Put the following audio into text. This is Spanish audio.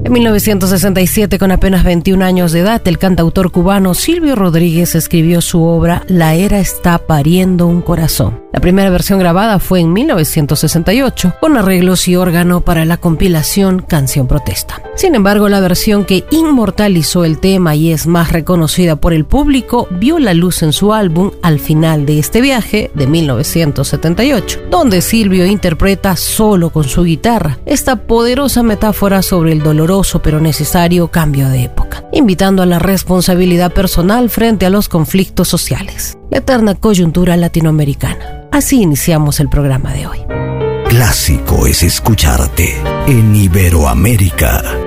En 1967, con apenas 21 años de edad, el cantautor cubano Silvio Rodríguez escribió su obra La era está pariendo un corazón. La primera versión grabada fue en 1968, con arreglos y órgano para la compilación Canción Protesta. Sin embargo, la versión que inmortalizó el tema y es más reconocida por el público vio la luz en su álbum Al final de este viaje, de 1978, donde Silvio interpreta solo con su guitarra esta poderosa metáfora sobre el doloroso pero necesario cambio de época, invitando a la responsabilidad personal frente a los conflictos sociales, la eterna coyuntura latinoamericana. Así iniciamos el programa de hoy. Clásico es escucharte en Iberoamérica.